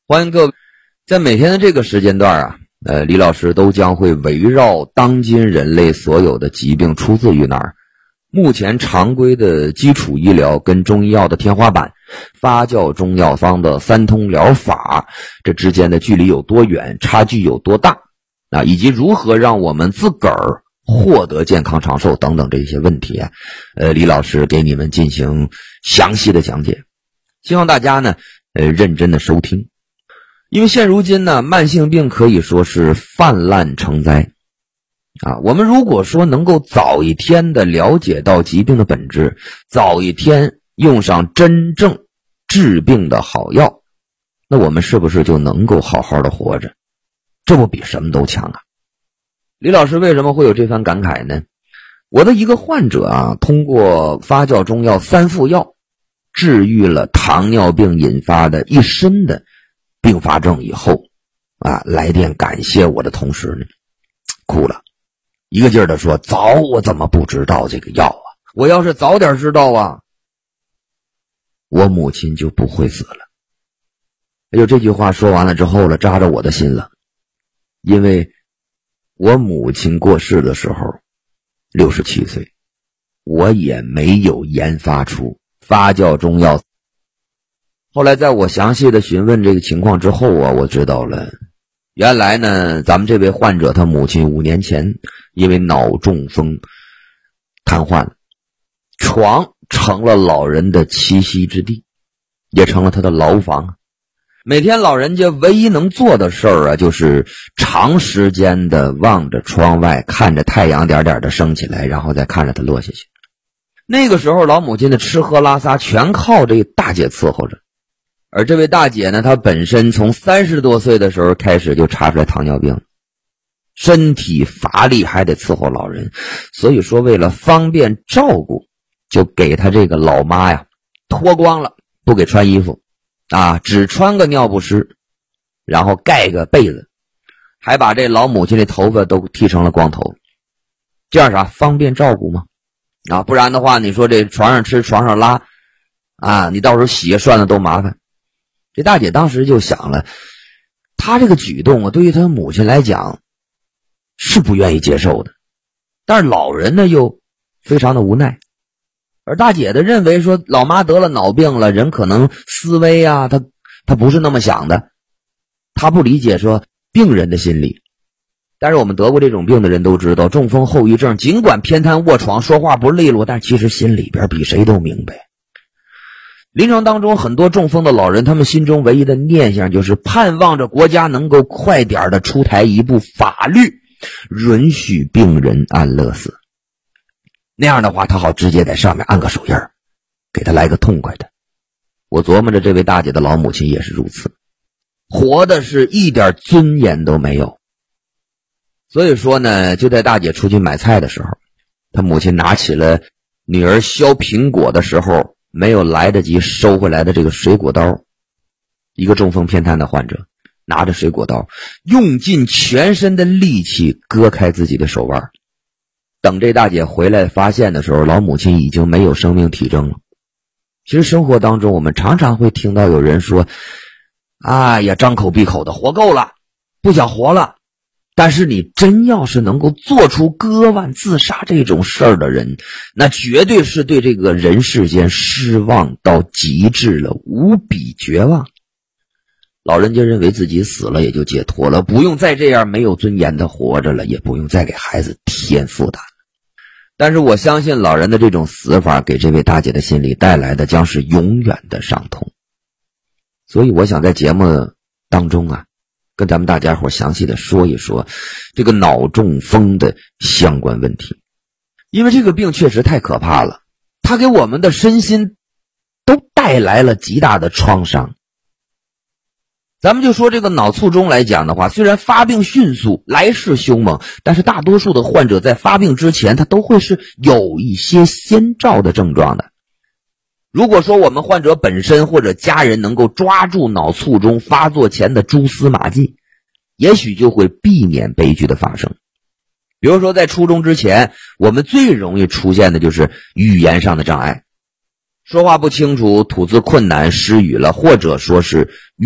欢迎各位，在每天的这个时间段啊，李老师都将会围绕当今人类所有的疾病出自于哪儿，目前常规的基础医疗跟中医药的天花板，发酵中药方的三通疗法，这之间的距离有多远，差距有多大啊，以及如何让我们自个儿获得健康长寿等等这些问题啊，李老师给你们进行详细的讲解，希望大家呢认真的收听。因为现如今呢，慢性病可以说是泛滥成灾啊。我们如果说能够早一天的了解到疾病的本质，早一天用上真正治病的好药，那我们是不是就能够好好的活着？这不比什么都强啊。李老师为什么会有这番感慨呢？我的一个患者啊，通过发酵中药三副药治愈了糖尿病引发的一身的并发症以后啊，来电感谢我的同时呢，哭了，一个劲儿的说，早我怎么不知道这个药啊，我要是早点知道啊，我母亲就不会死了。哎呦，这句话说完了之后了，扎着我的心了。因为我母亲过世的时候67岁，我也没有研发出发酵中药。后来在我详细的询问这个情况之后啊，我知道了，原来呢，咱们这位患者他母亲5年前因为脑中风瘫痪了，床成了老人的栖息之地，也成了他的牢房。每天老人家唯一能做的事儿啊，就是长时间的望着窗外，看着太阳点点的升起来，然后再看着它落下去。那个时候老母亲的吃喝拉撒全靠这大姐伺候着。而这位大姐呢，她本身从30多岁的时候开始就查出来糖尿病，身体乏力，还得伺候老人，所以说为了方便照顾，就给她这个老妈呀脱光了，不给穿衣服啊，只穿个尿不湿，然后盖个被子，还把这老母亲的头发都剃成了光头，这样啥方便照顾吗？啊，不然的话你说这床上吃床上拉啊，你到时候洗涮的都麻烦。这大姐当时就想了，她这个举动啊，对于她母亲来讲是不愿意接受的，但是老人呢又非常的无奈。而大姐的认为说，老妈得了脑病了，人可能思维啊，她不是那么想的，她不理解说病人的心理。但是我们得过这种病的人都知道，中风后遗症尽管偏瘫卧床，说话不利落，但其实心里边比谁都明白。临床当中很多中风的老人，他们心中唯一的念想就是盼望着国家能够快点的出台一部法律，允许病人安乐死。那样的话他好直接在上面按个手印，给他来个痛快的。我琢磨着这位大姐的老母亲也是如此，活的是一点尊严都没有。所以说呢，就在大姐出去买菜的时候，她母亲拿起了女儿削苹果的时候没有来得及收回来的这个水果刀。一个中风偏瘫的患者拿着水果刀，用尽全身的力气割开自己的手腕。等这大姐回来发现的时候，老母亲已经没有生命体征了。其实生活当中我们常常会听到有人说，哎呀，张口闭口的活够了，不想活了。但是你真要是能够做出割腕自杀这种事儿的人，那绝对是对这个人世间失望到极致了，无比绝望。老人家认为自己死了也就解脱了，不用再这样没有尊严的活着了，也不用再给孩子添负担了。但是我相信老人的这种死法给这位大姐的心里带来的将是永远的伤痛。所以我想在节目当中啊，跟咱们大家伙详细的说一说这个脑中风的相关问题。因为这个病确实太可怕了，它给我们的身心都带来了极大的创伤。咱们就说这个脑卒中来讲的话，虽然发病迅速，来势凶猛，但是大多数的患者在发病之前，他都会是有一些先兆的症状的。如果说我们患者本身或者家人能够抓住脑卒中发作前的蛛丝马迹，也许就会避免悲剧的发生。比如说在初中之前，我们最容易出现的就是语言上的障碍，说话不清楚，吐字困难，失语了，或者说是